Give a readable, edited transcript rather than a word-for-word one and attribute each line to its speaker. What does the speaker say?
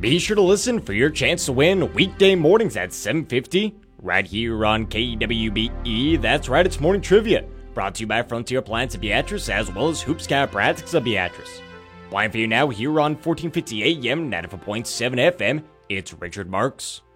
Speaker 1: Be sure to listen for your chance to win weekday mornings at 7:50 right here on KWBE. That's right, it's Morning Trivia, brought to you by Frontier Appliance of Beatrice as well as Hoops Chiropractics of Beatrice. Playing for you now here on 1450 AM, 94.7 FM, it's Richard Marks.